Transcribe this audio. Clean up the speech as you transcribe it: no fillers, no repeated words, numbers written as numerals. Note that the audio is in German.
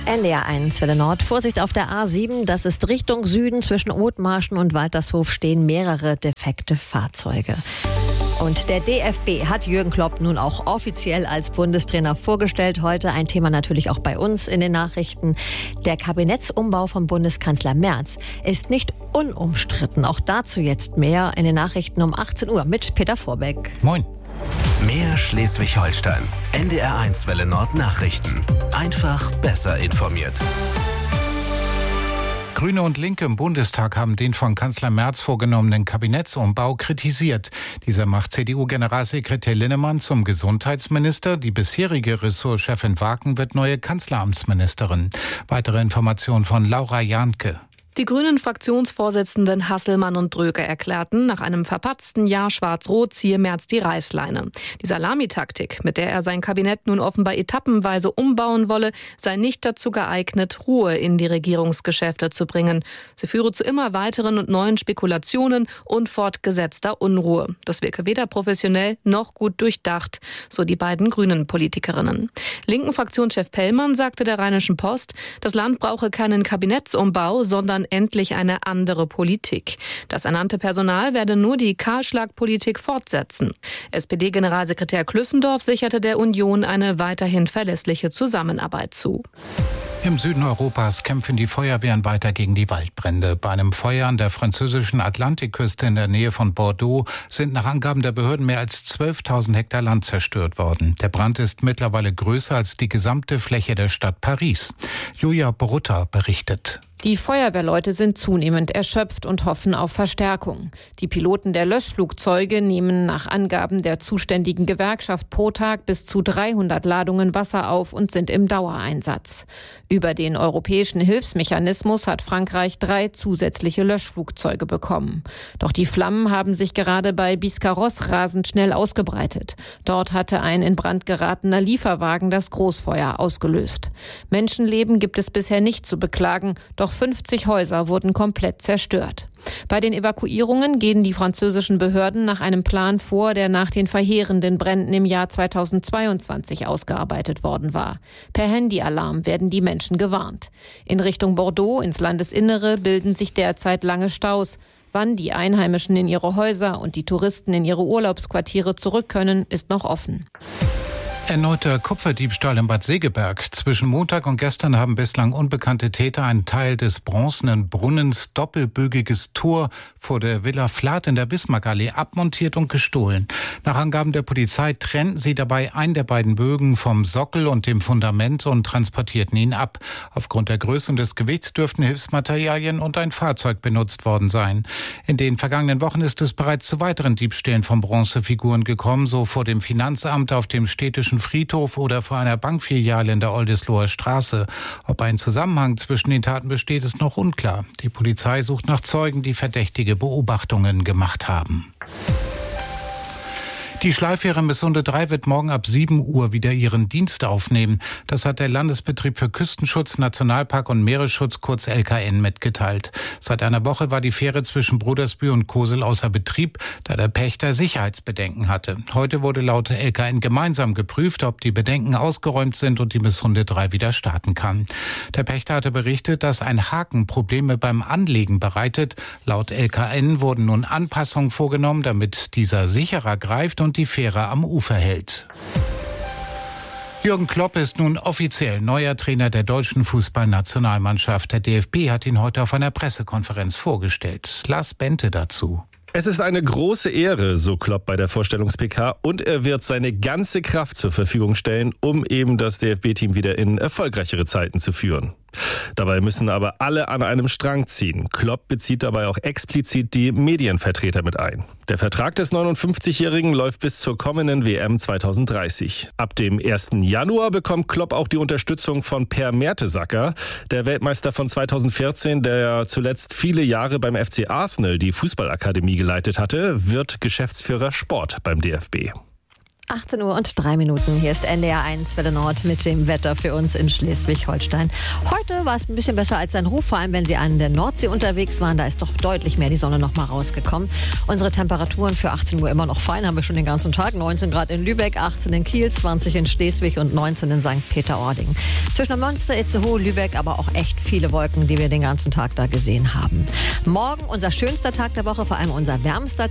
NDR1 Welle Nord. Vorsicht auf der A7. Das ist Richtung Süden. Zwischen Othmarschen und Waltershof stehen mehrere defekte Fahrzeuge. Und der DFB hat Jürgen Klopp nun auch offiziell als Bundestrainer vorgestellt. Heute ein Thema natürlich auch bei uns in den Nachrichten. Der Kabinettsumbau von Bundeskanzler Merz ist nicht unumstritten. Auch dazu jetzt mehr in den Nachrichten um 18 Uhr mit Peter Vorbeck. Moin. Mehr Schleswig-Holstein. NDR1 Welle Nord Nachrichten. Einfach besser informiert. Grüne und Linke im Bundestag haben den von Kanzler Merz vorgenommenen Kabinettsumbau kritisiert. Dieser macht CDU-Generalsekretär Linnemann zum Gesundheitsminister. Die bisherige Ressortchefin Waken wird neue Kanzleramtsministerin. Weitere Informationen von Laura Jahnke. Die Grünen-Fraktionsvorsitzenden Hasselmann und Dröge erklärten, nach einem verpatzten Jahr Schwarz-Rot ziehe Merz die Reißleine. Die Salamitaktik, mit der er sein Kabinett nun offenbar etappenweise umbauen wolle, sei nicht dazu geeignet, Ruhe in die Regierungsgeschäfte zu bringen. Sie führe zu immer weiteren und neuen Spekulationen und fortgesetzter Unruhe. Das wirke weder professionell noch gut durchdacht, so die beiden Grünen-Politikerinnen. Linken Fraktionschef Pellmann sagte der Rheinischen Post, das Land brauche keinen Kabinettsumbau, sondern endlich eine andere Politik. Das ernannte Personal werde nur die Kahlschlagpolitik fortsetzen. SPD-Generalsekretär Klüssendorf sicherte der Union eine weiterhin verlässliche Zusammenarbeit zu. Im Süden Europas kämpfen die Feuerwehren weiter gegen die Waldbrände. Bei einem Feuer an der französischen Atlantikküste in der Nähe von Bordeaux sind nach Angaben der Behörden mehr als 12.000 Hektar Land zerstört worden. Der Brand ist mittlerweile größer als die gesamte Fläche der Stadt Paris. Julia Brutta berichtet. Die Feuerwehrleute sind zunehmend erschöpft und hoffen auf Verstärkung. Die Piloten der Löschflugzeuge nehmen nach Angaben der zuständigen Gewerkschaft pro Tag bis zu 300 Ladungen Wasser auf und sind im Dauereinsatz. Über den europäischen Hilfsmechanismus hat Frankreich 3 zusätzliche Löschflugzeuge bekommen. Doch die Flammen haben sich gerade bei Biscarrosse rasend schnell ausgebreitet. Dort hatte ein in Brand geratener Lieferwagen das Großfeuer ausgelöst. Menschenleben gibt es bisher nicht zu beklagen, doch 50 Häuser wurden komplett zerstört. Bei den Evakuierungen gehen die französischen Behörden nach einem Plan vor, der nach den verheerenden Bränden im Jahr 2022 ausgearbeitet worden war. Per Handyalarm werden die Menschen gewarnt. In Richtung Bordeaux, ins Landesinnere, bilden sich derzeit lange Staus. Wann die Einheimischen in ihre Häuser und die Touristen in ihre Urlaubsquartiere zurück können, ist noch offen. Erneuter Kupferdiebstahl in Bad Segeberg. Zwischen Montag und gestern haben bislang unbekannte Täter einen Teil des bronzenen Brunnens doppelbögiges Tor vor der Villa Flath in der Bismarckallee abmontiert und gestohlen. Nach Angaben der Polizei trennten sie dabei einen der beiden Bögen vom Sockel und dem Fundament und transportierten ihn ab. Aufgrund der Größe und des Gewichts dürften Hilfsmaterialien und ein Fahrzeug benutzt worden sein. In den vergangenen Wochen ist es bereits zu weiteren Diebstählen von Bronzefiguren gekommen, so vor dem Finanzamt auf dem städtischen Friedhof oder vor einer Bankfiliale in der Oldesloher Straße. Ob ein Zusammenhang zwischen den Taten besteht, ist noch unklar. Die Polizei sucht nach Zeugen, die verdächtige Beobachtungen gemacht haben. Die Schleifjägerin Missunde 3 wird morgen ab 7 Uhr wieder ihren Dienst aufnehmen. Das hat der Landesbetrieb für Küstenschutz, Nationalpark und Meeresschutz, kurz LKN, mitgeteilt. Seit einer Woche war die Fähre zwischen Brodersbühl und Kosel außer Betrieb, da der Pächter Sicherheitsbedenken hatte. Heute wurde laut LKN gemeinsam geprüft, ob die Bedenken ausgeräumt sind und die Missunde 3 wieder starten kann. Der Pächter hatte berichtet, dass ein Haken Probleme beim Anlegen bereitet. Laut LKN wurden nun Anpassungen vorgenommen, damit dieser sicherer greift und die Fähre am Ufer hält. Jürgen Klopp ist nun offiziell neuer Trainer der deutschen Fußballnationalmannschaft. Der DFB hat ihn heute auf einer Pressekonferenz vorgestellt. Lars Bente dazu. Es ist eine große Ehre, so Klopp bei der Vorstellungs-PK, und er wird seine ganze Kraft zur Verfügung stellen, um eben das DFB-Team wieder in erfolgreichere Zeiten zu führen. Dabei müssen aber alle an einem Strang ziehen. Klopp bezieht dabei auch explizit die Medienvertreter mit ein. Der Vertrag des 59-Jährigen läuft bis zur kommenden WM 2030. Ab dem 1. Januar bekommt Klopp auch die Unterstützung von Per Mertesacker, der Weltmeister von 2014, der zuletzt viele Jahre beim FC Arsenal die Fußballakademie geleitet hatte, wird Geschäftsführer Sport beim DFB. 18 Uhr und 3 Minuten. Hier ist NDR 1 Welle Nord mit dem Wetter für uns in Schleswig-Holstein. Heute war es ein bisschen besser als sein Ruf, vor allem wenn Sie an der Nordsee unterwegs waren. Da ist doch deutlich mehr die Sonne noch mal rausgekommen. Unsere Temperaturen für 18 Uhr immer noch fein, haben wir schon den ganzen Tag. 19 Grad in Lübeck, 18 in Kiel, 20 in Schleswig und 19 in St. Peter-Ording. Zwischen Münster, Itzehoe, Lübeck aber auch echt viele Wolken, die wir den ganzen Tag da gesehen haben. Morgen unser schönster Tag der Woche, vor allem unser wärmster